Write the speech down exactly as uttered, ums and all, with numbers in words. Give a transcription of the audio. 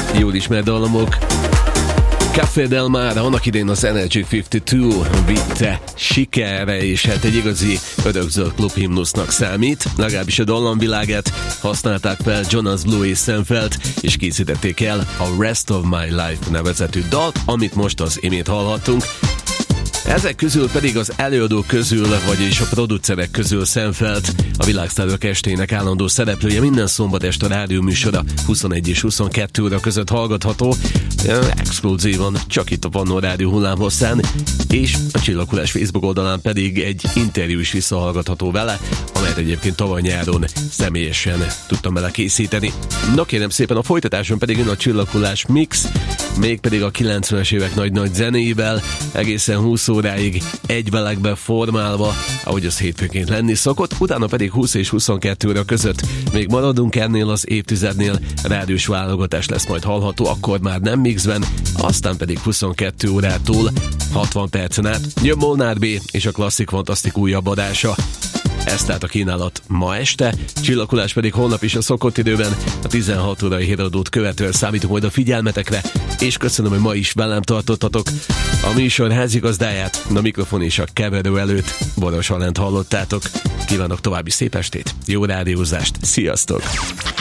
jól ismert dallamok. Café Del Mar, annak idén az Energy ötvenkettő vitte sikerre, és hát egy igazi örökzöld klubhimnusznak számít, legalábbis a dallamvilágát használták fel Jonas Blue és Sam Feldt, és készítették el a Rest of My Life nevezetű dalt, amit most az imént hallhattunk. Ezek közül pedig az előadók közül, vagyis a producerek közül Sam Feldt, a Világsztárok estének állandó szereplője, minden szombat este a rádióműsora huszonegy és huszonkettő óra között hallgatható, exkluzívan csak itt a Pannó Rádió hullámhosszán, és a Csillaghullás Facebook oldalán pedig egy interjú is visszahallgatható vele, amelyet egyébként tavaly nyáron személyesen tudtam vele készíteni. Na kérem szépen, a folytatáson pedig jön a Csillaghullás Mix, mégpedig a kilencvenes évek nagy-nagy zenéivel, egészen húsz óráig egy belegbe formálva, ahogy az hétfőnként lenni szokott, utána pedig húsz és huszonkettő óra között még maradunk ennél az évtizednél, rádiós válogatás lesz majd hallható, akkor már nem mixben, aztán pedig huszonkettő órától hatvan percen át jön Molnár B és a Klasszik Fantasztik újabb adása. Ez tehát a kínálat ma este, Csillaghullás pedig holnap is a szokott időben, a tizenhat órai híradót követően számítunk majd a figyelmetekre, és köszönöm, hogy ma is velem tartottatok. A műsor házigazdáját, a mikrofon és a keverő előtt Boros Alent hallottátok. Kívánok további szép estét, jó rádiózást, sziasztok!